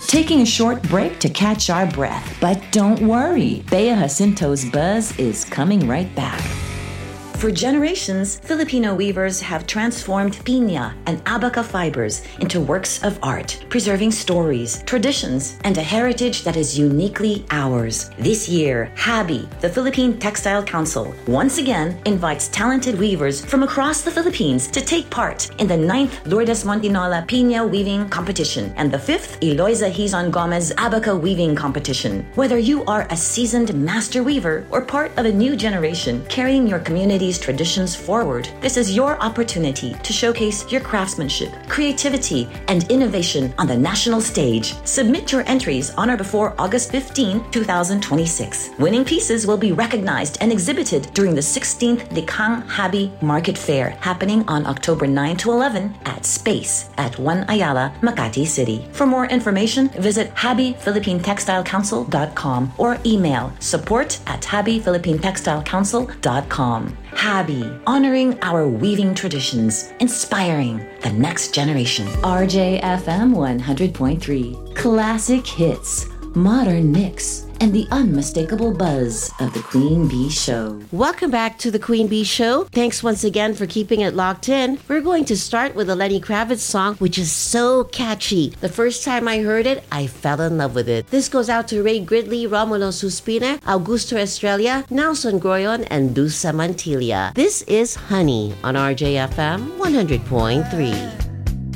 taking a short break to catch our breath. But don't worry, Bea Jacinto's buzz is coming right back. For generations, Filipino weavers have transformed piña and abaca fibers into works of art, preserving stories, traditions, and a heritage that is uniquely ours. This year, HABI, the Philippine Textile Council, once again invites talented weavers from across the Philippines to take part in the 9th Lourdes Montinola Piña Weaving Competition and the 5th Eloisa Hizon Gomez Abaca Weaving Competition. Whether you are a seasoned master weaver or part of a new generation carrying your community's traditions forward, this is your opportunity to showcase your craftsmanship, creativity, and innovation on the national stage. Submit your entries on or before August 15, 2026. Winning pieces will be recognized and exhibited during the 16th Likhang HABI Market Fair happening on October 9 to 11 at Space at 1 Ayala, Makati City. For more information, visit habiphilinetextilecouncil.com or email support@habiphilinetextilecouncil.com. HABI, honoring our weaving traditions, inspiring the next generation. RJFM 100.3, classic hits, modern mix, and the unmistakable buzz of the Queen Bee Show. Welcome back to the Queen Bee Show. Thanks once again for keeping it locked in. We're going to start with a Lenny Kravitz song, which is so catchy. The first time I heard it, I fell in love with it. This goes out to Ray Gridley, Romulo Suspina, Augusto Estrella, Nelson Groyon, and Dusa Mantilla. This is Honey on RJFM 100.3.